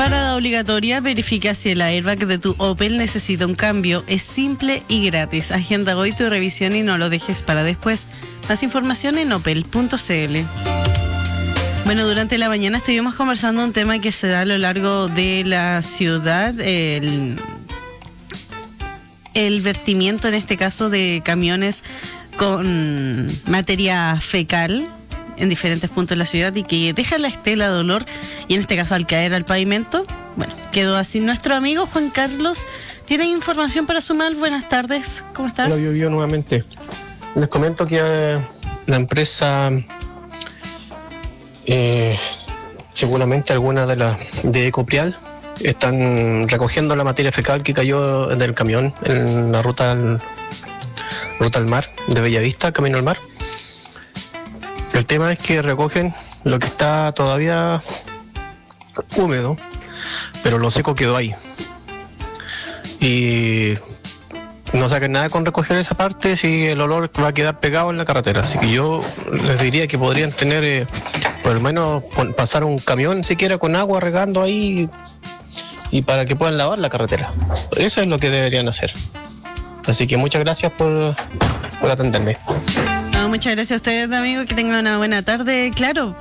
Parada obligatoria, verifica si el airbag de tu Opel necesita un cambio. Es simple y gratis. Agenda hoy tu revisión y no lo dejes para después. Más información en opel.cl. Bueno, durante la mañana estuvimos conversando un tema que se da a lo largo de la ciudad, el vertimiento en este caso de camiones con materia fecal en diferentes puntos de la ciudad y que deja la estela de olor, y en este caso al caer al pavimento, bueno, quedó así. Nuestro amigo Juan Carlos tiene información para sumar. Buenas tardes, ¿cómo está? Hola, yo nuevamente. Les comento que la empresa, seguramente algunas de Ecoprial, están recogiendo la materia fecal que cayó del camión en la ruta al mar, de Bellavista, camino al mar. El tema es que recogen lo que está todavía húmedo, pero lo seco quedó ahí. Y no saquen nada con recoger esa parte si el olor va a quedar pegado en la carretera. Así que yo les diría que podrían tener, por lo menos, pasar un camión siquiera con agua regando ahí y para que puedan lavar la carretera. Eso es lo que deberían hacer. Así que muchas gracias por atenderme. Muchas gracias a ustedes, amigo, que tengan una buena tarde. Claro,